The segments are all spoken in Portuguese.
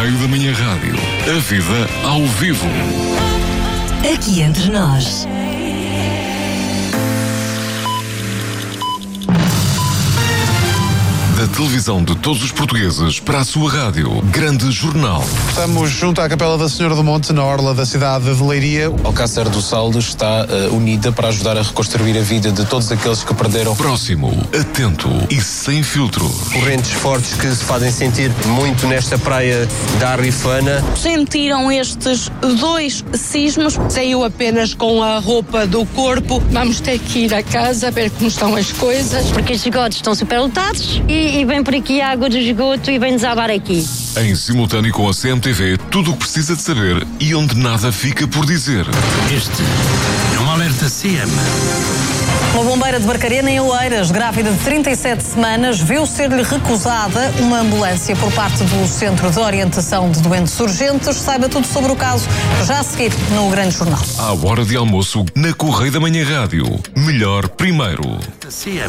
Correio da Manhã Rádio. A vida ao vivo. Aqui entre nós. Da televisão de todos os portugueses para a sua rádio. Grande Jornal. Estamos junto à Capela da Senhora do Monte, na orla da cidade de Leiria. Alcácer do Saldo está unida para ajudar a reconstruir a vida de todos aqueles que perderam. Próximo, atento e sem filtros. Correntes fortes que se fazem sentir muito nesta praia da Arrifana. Sentiram estes 2 sismos. Saiu apenas com a roupa do corpo. Vamos ter que ir a casa ver como estão as coisas. Porque os esgotos estão superlotados e vem por aqui a água do esgoto e vem desabar aqui. Em simultâneo com a CMTV, tudo o que precisa de saber e onde nada fica por dizer. Este é um alerta CM. Uma bombeira de Barcarena, em Oeiras, grávida de 37 semanas, viu ser-lhe recusada uma ambulância por parte do Centro de Orientação de Doentes Urgentes. Saiba tudo sobre o caso já a seguir no Grande Jornal. À hora de almoço, na Correio da Manhã Rádio. Melhor primeiro. CM.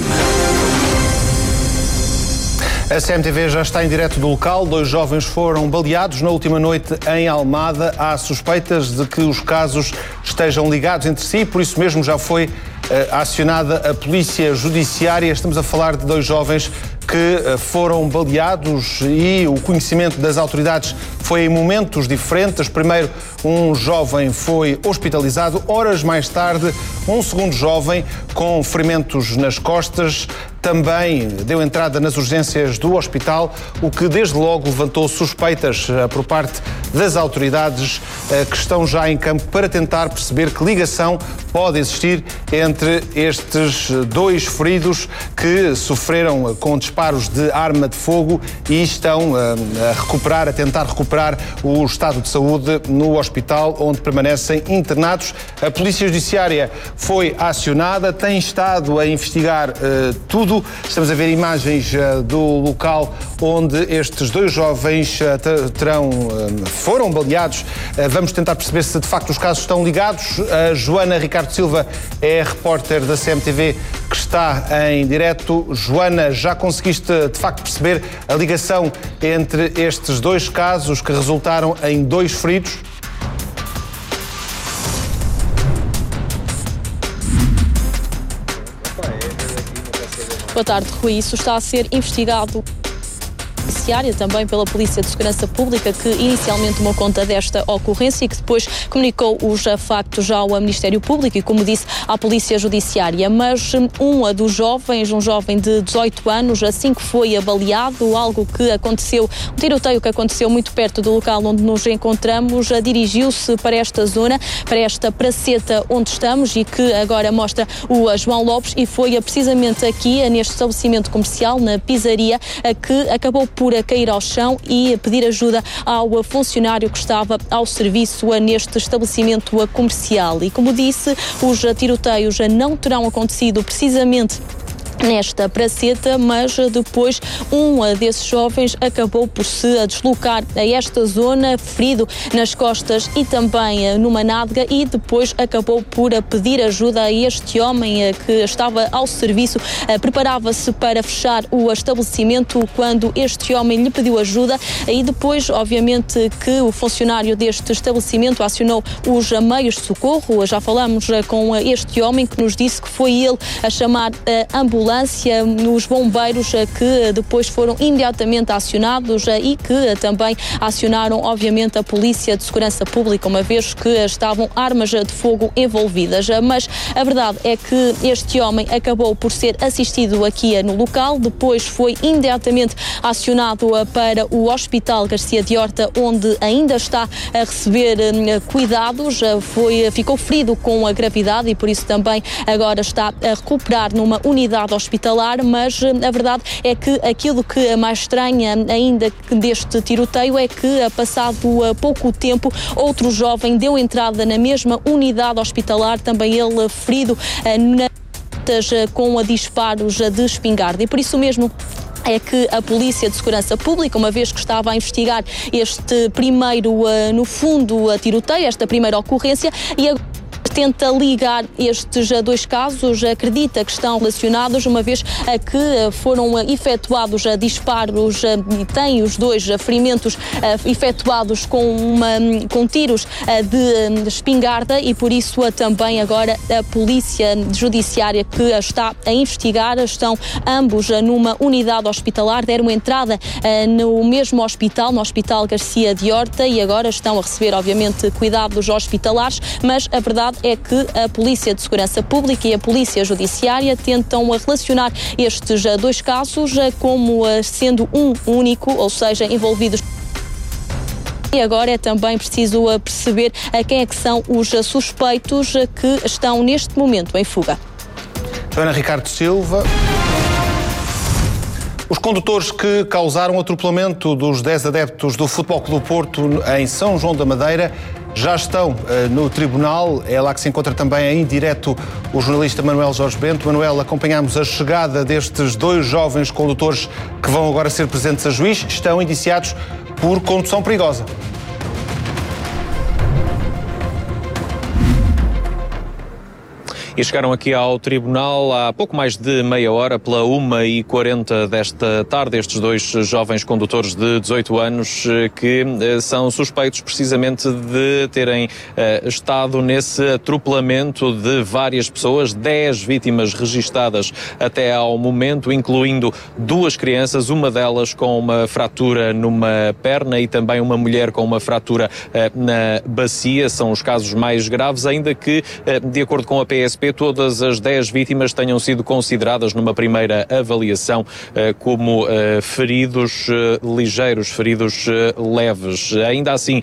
A CMTV já está em direto do local. 2 jovens foram baleados na última noite em Almada. Há suspeitas de que os casos estejam ligados entre si, por isso mesmo já foi acionada a Polícia Judiciária. Estamos a falar de 2 jovens que foram baleados e o conhecimento das autoridades foi em momentos diferentes. Primeiro, um jovem foi hospitalizado. Horas mais tarde, um segundo jovem com ferimentos nas costas também deu entrada nas urgências do hospital, o que desde logo levantou suspeitas por parte das autoridades que estão já em campo para tentar perceber que ligação pode existir entre estes 2 feridos que sofreram com disparos de arma de fogo e estão a tentar recuperar o estado de saúde no hospital onde permanecem internados. A Polícia Judiciária foi acionada, tem estado a investigar tudo. Estamos a ver imagens do local onde estes 2 jovens foram baleados. Vamos tentar perceber se de facto os casos estão ligados. A Joana Ricardo Silva é a repórter da CMTV que está em direto. Joana, já conseguiste de facto perceber a ligação entre estes 2 casos que resultaram em 2 feridos? Boa tarde, Rui. Isso está a ser investigado também pela Polícia de Segurança Pública, que inicialmente tomou conta desta ocorrência e que depois comunicou os factos já ao Ministério Público e, como disse, à Polícia Judiciária. Mas um jovem de 18 anos, assim que foi baleado, algo que aconteceu, um tiroteio que aconteceu muito perto do local onde nos encontramos, dirigiu-se para esta zona, para esta praceta onde estamos e que agora mostra o João Lopes, e foi precisamente aqui, neste estabelecimento comercial, na pizzaria, que acabou por cair ao chão e pedir ajuda ao funcionário que estava ao serviço neste estabelecimento comercial. E, como disse, os tiroteios não terão acontecido precisamente nesta praceta, mas depois um desses jovens acabou por se deslocar a esta zona, ferido nas costas e também numa nádega, e depois acabou por pedir ajuda a este homem que estava ao serviço, preparava-se para fechar o estabelecimento quando este homem lhe pediu ajuda, e depois, obviamente, que o funcionário deste estabelecimento acionou os meios de socorro. Já falamos com este homem que nos disse que foi ele a chamar a ambulância, nos bombeiros que depois foram imediatamente acionados e que também acionaram, obviamente, a Polícia de Segurança Pública, uma vez que estavam armas de fogo envolvidas. Mas a verdade é que este homem acabou por ser assistido aqui no local, depois foi imediatamente acionado para o Hospital Garcia de Horta, onde ainda está a receber cuidados, ficou ferido com a gravidade e por isso também agora está a recuperar numa unidade hospitalar. Mas a verdade é que aquilo que mais estranha ainda deste tiroteio é que, passado pouco tempo, outro jovem deu entrada na mesma unidade hospitalar, também ele ferido com disparos de espingarda, e por isso mesmo é que a Polícia de Segurança Pública, uma vez que estava a investigar este primeiro, no fundo, tiroteio, esta primeira ocorrência, e tenta ligar estes dois casos, acredita que estão relacionados, uma vez que foram efetuados disparos e tem os dois ferimentos efetuados com tiros de espingarda, e por isso também agora a Polícia Judiciária que está a investigar. Estão ambos numa unidade hospitalar, deram entrada no mesmo hospital, no Hospital Garcia de Horta, e agora estão a receber, obviamente, cuidados hospitalares, mas a verdade é que a Polícia de Segurança Pública e a Polícia Judiciária tentam relacionar estes dois casos como sendo um único, ou seja, envolvidos. E agora é também preciso perceber quem é que são os suspeitos que estão neste momento em fuga. Ana Ricardo Silva. Os condutores que causaram o atropelamento dos 10 adeptos do Futebol Clube do Porto em São João da Madeira já estão no tribunal. É lá que se encontra também em direto o jornalista Manuel Jorge Bento. Manuel, acompanhamos a chegada destes dois jovens condutores que vão agora ser presentes a juiz. Estão indiciados por condução perigosa. E chegaram aqui ao tribunal há pouco mais de meia hora, pela 1h40 desta tarde, estes dois jovens condutores de 18 anos que são suspeitos precisamente de terem estado nesse atropelamento de várias pessoas, 10 vítimas registadas até ao momento, incluindo 2 crianças, uma delas com uma fratura numa perna e também uma mulher com uma fratura na bacia. São os casos mais graves, ainda que, de acordo com a PSP, todas as 10 vítimas tenham sido consideradas numa primeira avaliação como feridos ligeiros, feridos leves. Ainda assim,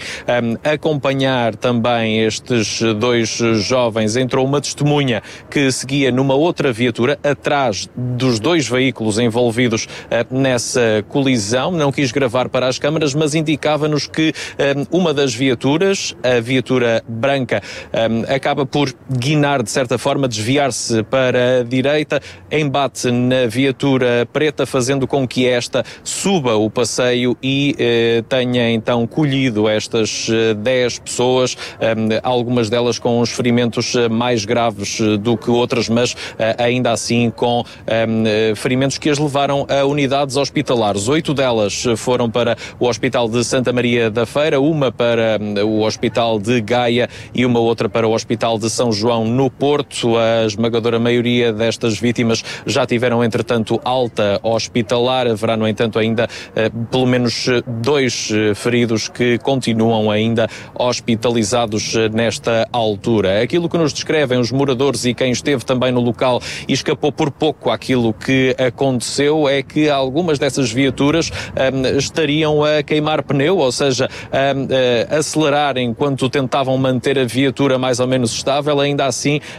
acompanhar também estes dois jovens, entrou uma testemunha que seguia numa outra viatura atrás dos 2 veículos envolvidos nessa colisão. Não quis gravar para as câmaras, mas indicava-nos que uma das viaturas, a viatura branca, acaba por guinar de certa forma, desviar-se para a direita, embate na viatura preta, fazendo com que esta suba o passeio e tenha então colhido estas 10 pessoas, algumas delas com os ferimentos mais graves do que outras, mas ainda assim com ferimentos que as levaram a unidades hospitalares. 8 delas foram para o Hospital de Santa Maria da Feira, uma para o Hospital de Gaia e uma outra para o Hospital de São João no Porto. A esmagadora maioria destas vítimas já tiveram, entretanto, alta hospitalar. Haverá, no entanto, ainda pelo menos 2 feridos que continuam ainda hospitalizados nesta altura. Aquilo que nos descrevem os moradores e quem esteve também no local e escapou por pouco àquilo que aconteceu é que algumas dessas viaturas estariam a queimar pneu, ou seja, a acelerar enquanto tentavam manter a viatura mais ou menos estável. Ainda assim,